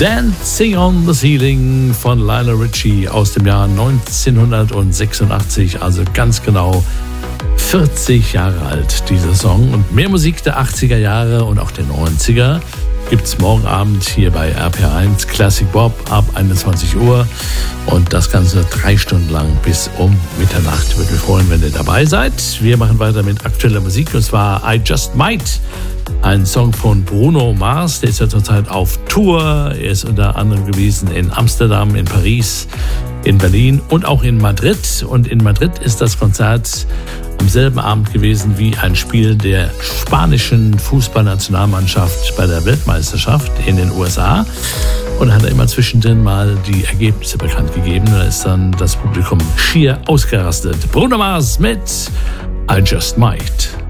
Dancing on the Ceiling von Lionel Richie aus dem Jahr 1986, also ganz genau 40 Jahre alt, dieser Song. Und mehr Musik der 80er Jahre und auch der 90er gibt's morgen Abend hier bei RPR1 Classic Bob ab 21 Uhr und das Ganze 3 Stunden lang bis um Mitternacht. Würde mich freuen, wenn ihr dabei seid. Wir machen weiter mit aktueller Musik und zwar I Just Might, ein Song von Bruno Mars, der ist ja zurzeit auf Tour. Er ist unter anderem gewesen in Amsterdam, in Paris, in Berlin und auch in Madrid. Und in Madrid ist das Konzert am selben Abend gewesen wie ein Spiel der spanischen Fußballnationalmannschaft bei der Weltmeisterschaft in den USA. Und hat er immer zwischendrin mal die Ergebnisse bekannt gegeben. Da ist dann das Publikum schier ausgerastet. Bruno Mars mit I Just Might.